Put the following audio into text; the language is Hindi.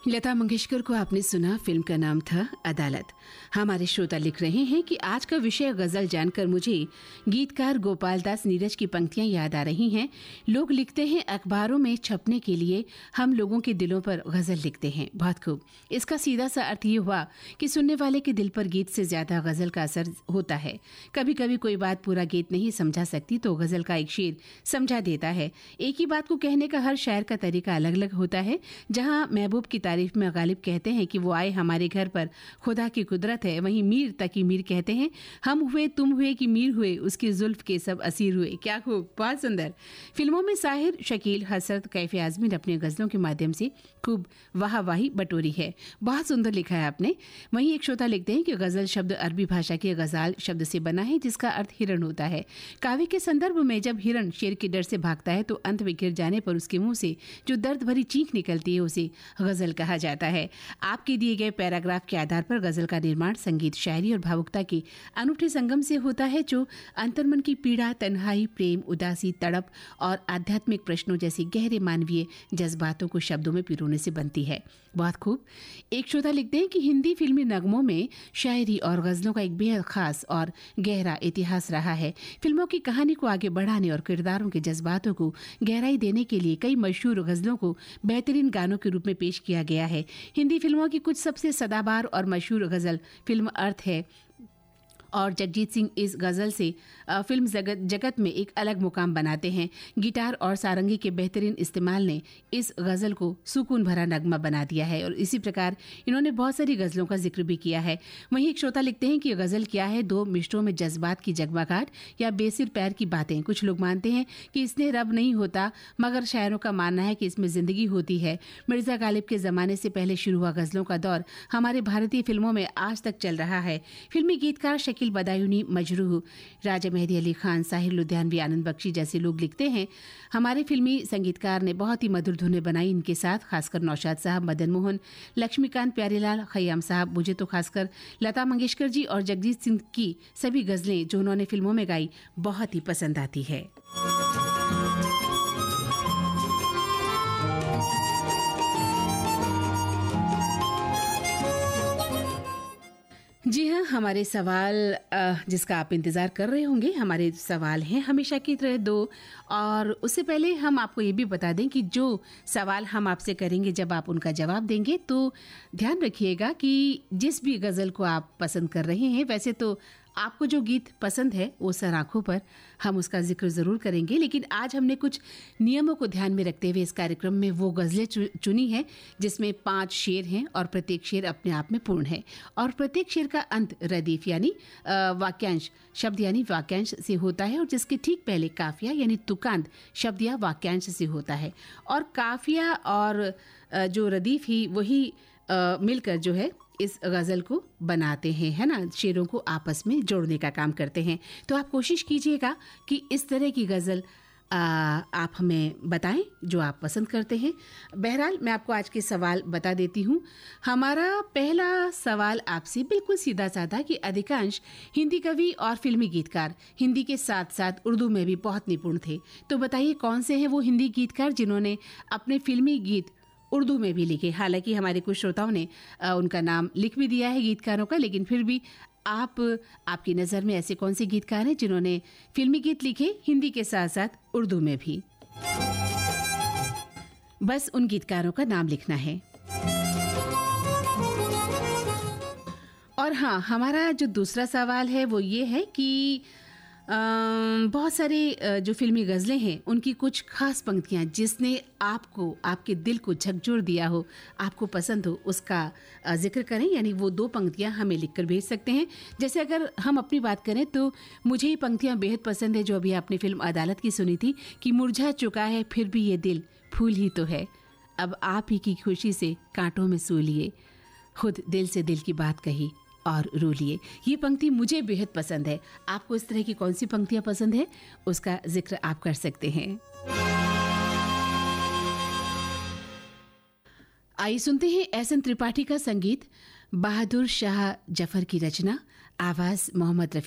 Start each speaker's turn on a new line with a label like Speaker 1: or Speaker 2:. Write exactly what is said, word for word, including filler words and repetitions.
Speaker 1: लता मंगेशकर को आपने सुना। फिल्म का नाम था अदालत। हमारे श्रोता लिख रहे हैं कि आज का विषय गजल जानकर मुझे गीतकार गोपाल दास नीरज की पंक्तियां याद आ रही हैं। लोग लिखते हैं अखबारों में छपने के लिए, हम लोगों के दिलों पर गजल लिखते हैं। बहुत खूब। इसका सीधा सा अर्थ ये हुआ कि सुनने वाले के दिल पर गीत से ज्यादा गजल का असर होता है। कभी कभी कोई बात पूरा गीत नहीं समझा सकती तो गजल का एक शेर समझा देता है। एक ही बात को कहने का हर शायर का तरीका अलग अलग होता है। जहां महबूब की तारीफ में गालिब कहते हैं कि वो आए हमारे घर पर, खुदा की कुदरत है, वहीं मीर तकी मीर कहते हैं हम हुए तुम हुए कि मीर हुए, उसकी जुल्फ के सब असीर हुए। क्या खूब, बहुत सुंदर। फिल्मों में साहिर, शकील, हसरत, कैफे आजमी ने अपने गजलों के माध्यम से खूब वाहवाही बटोरी है। बहुत सुंदर लिखा है आपने। वहीं एक श्रोता लिखते हैं कि गजल शब्द अरबी भाषा के गजाल शब्द से बना है, जिसका अर्थ हिरण होता है। काव्य के संदर्भ में जब हिरण शेर के डर से भागता है तो अंत में गिर जाने पर उसके मुंह से जो दर्द भरी चीख निकलती है उसे गजल कहा जाता है। आपके दिए गए पैराग्राफ के आधार पर गजल का निर्माण संगीत, शायरी और भावुकता के अनूठे संगम से होता है, जो अंतर्मन की पीड़ा, तन्हाई, प्रेम, उदासी, तड़प और आध्यात्मिक प्रश्नों जैसी गहरे मानवीय जज्बातों को शब्दों में पिरोने से बनती है। बहुत खूब। एक श्रोता लिखते हैं कि हिंदी फिल्मी नगमों में शायरी और गजलों का एक बेहद खास और गहरा इतिहास रहा है। फिल्मों की कहानी को आगे बढ़ाने और किरदारों के जज्बातों को गहराई देने के लिए कई मशहूर गजलों को बेहतरीन गानों के रूप में पेश किया गया है। हिंदी फिल्मों की कुछ सबसे सदाबहार और मशहूर गजल फिल्म अर्थ है और जगजीत सिंह इस गजल से फिल्म जगत जगत में एक अलग मुकाम बनाते हैं। गिटार और सारंगी के बेहतरीन इस्तेमाल ने इस गजल को सुकून भरा नगमा बना दिया है और इसी प्रकार इन्होंने बहुत सारी गजलों का जिक्र भी किया है। वहीं एक श्रोता लिखते हैं कि गजल क्या है, दो मिष्टों में जज्बात की जगमगाहट या बेसिर पैर की बातें। कुछ लोग मानते हैं कि इसने रब नहीं होता, मगर शायरों का मानना है कि इसमें जिंदगी होती है। मिर्जा गालिब के जमाने से पहले शुरू हुआ गजलों का दौर हमारे भारतीय फिल्मों में आज तक चल रहा है। फिल्मी गीतकार शकील बदायूनी, मजरूह, राजा मेहदी अली खान, साहिर लुधियानवी, आनंद बख्शी जैसे लोग लिखते हैं हमारे फिल्मी संगीतकार ने बहुत ही मधुर धुनें बनाई इनके साथ, खासकर नौशाद साहब, मदन मोहन, लक्ष्मीकांत प्यारेलाल, खयाम साहब। मुझे तो खासकर लता मंगेशकर जी और जगजीत सिंह की सभी गजलें जो उन्होंने फिल्मों में गाई बहुत ही पसंद आती है। जी हाँ, हमारे सवाल जिसका आप इंतज़ार कर रहे होंगे, हमारे सवाल हैं हमेशा की तरह दो। और उससे पहले हम आपको ये भी बता दें कि जो सवाल हम आपसे करेंगे जब आप उनका जवाब देंगे तो ध्यान रखिएगा कि जिस भी गज़ल को आप पसंद कर रहे हैं, वैसे तो आपको जो गीत पसंद है वो सर आँखों पर हम उसका जिक्र ज़रूर करेंगे, लेकिन आज हमने कुछ नियमों को ध्यान में रखते हुए इस कार्यक्रम में वो गज़लें चुनी हैं जिसमें पांच शेर हैं और प्रत्येक शेर अपने आप में पूर्ण है और प्रत्येक शेर का अंत रदीफ यानी वाक्यांश शब्द यानी वाक्यांश से होता है और जिसके ठीक पहले काफिया यानी तुकांत शब्द या वाक्यांश से होता है। और काफिया और जो रदीफ ही वही मिलकर जो है इस गज़ल को बनाते हैं, है ना, शेरों को आपस में जोड़ने का काम करते हैं। तो आप कोशिश कीजिएगा कि इस तरह की गज़ल आ, आप हमें बताएं जो आप पसंद करते हैं। बहरहाल मैं आपको आज के सवाल बता देती हूँ। हमारा पहला सवाल आपसे बिल्कुल सीधा साधा कि अधिकांश हिंदी कवि और फिल्मी गीतकार हिंदी के साथ साथ उर्दू में भी बहुत निपुण थे। तो बताइए कौन से हैं वो हिंदी गीतकार जिन्होंने अपने फिल्मी गीत उर्दू में भी लिखे। हालांकि हमारे कुछ श्रोताओं ने आ, उनका नाम लिख भी दिया है गीतकारों का, लेकिन फिर भी आप आपकी नज़र में ऐसे कौन से गीतकार हैं जिन्होंने फिल्मी गीत लिखे हिंदी के साथ साथ उर्दू में भी? बस उन गीतकारों का नाम लिखना है। और हाँ, हमारा जो दूसरा सवाल है वो ये है कि बहुत सारे जो फिल्मी गज़लें हैं उनकी कुछ खास पंक्तियाँ जिसने आपको आपके दिल को झकझोर दिया हो, आपको पसंद हो, उसका जिक्र करें। यानी वो दो पंक्तियाँ हमें लिखकर भेज सकते हैं। जैसे अगर हम अपनी बात करें तो मुझे ये पंक्तियाँ बेहद पसंद है जो अभी आपने फिल्म अदालत की सुनी थी कि मुरझा चुका है फिर भी ये दिल फूल ही तो है, अब आप ही की खुशी से कांटों में सू लिए, खुद दिल से दिल की बात कही और रो लिए। ये पंक्ति मुझे बेहद पसंद है। आपको इस तरह की कौन सी पंक्तियां पसंद है उसका जिक्र आप कर सकते हैं। आइए सुनते हैं एहसन त्रिपाठी का संगीत, बहादुर शाह जफर की रचना, आवाज मोहम्मद रफी।